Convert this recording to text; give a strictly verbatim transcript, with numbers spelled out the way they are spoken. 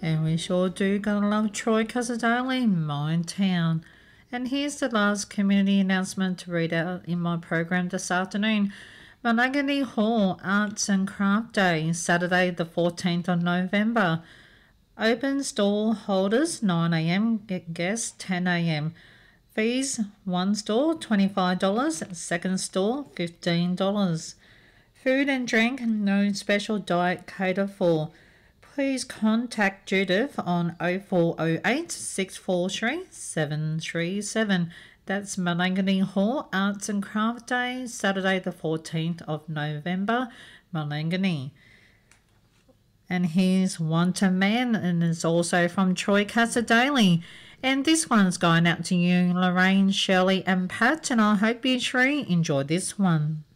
And we sure do gonna love Troy Casadale, my town. And here's the last community announcement to read out in my program this afternoon. Monagany Hall Arts and Craft Day, Saturday the fourteenth of November. Open stall holders nine a m, guests ten a m. Fees, one stall twenty-five dollars, second stall fifteen dollars. Food and drink, no special diet catered for. Please contact Judith on oh four oh eight, six four three, seven three seven. That's Monagany Hall Arts and Craft Day, Saturday the fourteenth of November, Monagany. And here's One to Man, and it's also from Troy Casadale. And this one's going out to you, Lorraine, Shirley and Pat, and I hope you three enjoy this one.